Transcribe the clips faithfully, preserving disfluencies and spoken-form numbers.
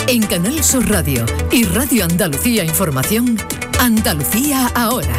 En Canal Sur Radio y Radio Andalucía Información, Andalucía Ahora.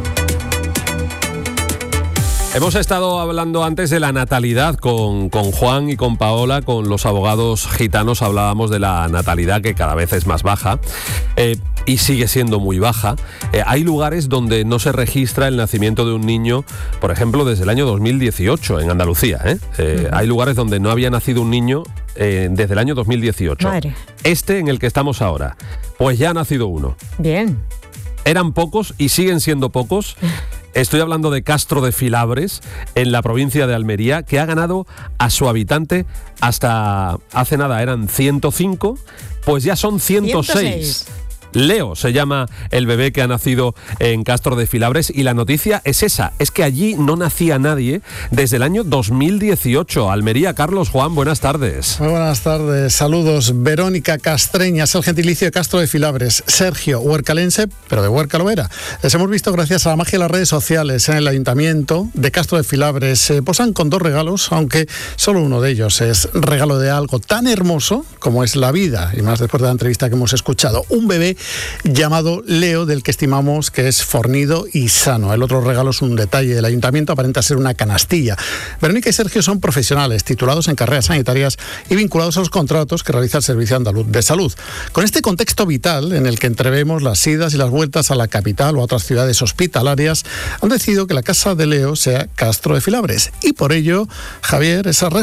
Hemos estado hablando antes de la natalidad con, con Juan y con Paola, con los abogados gitanos. Hablábamos de la natalidad, que cada vez es más baja eh, y sigue siendo muy baja. Eh, hay lugares donde no se registra el nacimiento de un niño, por ejemplo, desde el año dos mil dieciocho en Andalucía. ¿eh? Eh, uh-huh. Hay lugares donde no había nacido un niño eh, desde el año dos mil dieciocho. Madre. Este en el que estamos ahora, pues ya ha nacido uno. Bien. Eran pocos y siguen siendo pocos. Estoy hablando de Castro de Filabres, en la provincia de Almería, que ha ganado a su habitante hasta hace nada, eran ciento cinco, pues ya son ciento seis. ciento seis. Leo se llama el bebé que ha nacido en Castro de Filabres, y la noticia es esa, es que allí no nacía nadie desde el año dos mil dieciocho. Almería, Carlos, Juan, buenas tardes. Muy buenas tardes, saludos. Verónica Castreña es el gentilicio de Castro de Filabres. Sergio, huercalense, pero de Huerca lo era. Les hemos visto gracias a la magia de las redes sociales en el ayuntamiento de Castro de Filabres. Se posan con dos regalos, aunque solo uno de ellos es regalo de algo tan hermoso como es la vida, y más después de la entrevista que hemos escuchado. Un bebé llamado Leo, del que estimamos que es fornido y sano. El otro regalo es un detalle del ayuntamiento, aparenta ser una canastilla. Verónica y Sergio son profesionales, titulados en carreras sanitarias y vinculados a los contratos que realiza el Servicio Andaluz de Salud. Con este contexto vital, en el que entrevemos las idas y las vueltas a la capital o a otras ciudades hospitalarias, han decidido que la casa de Leo sea Castro de Filabres. Y por ello, Javier, esa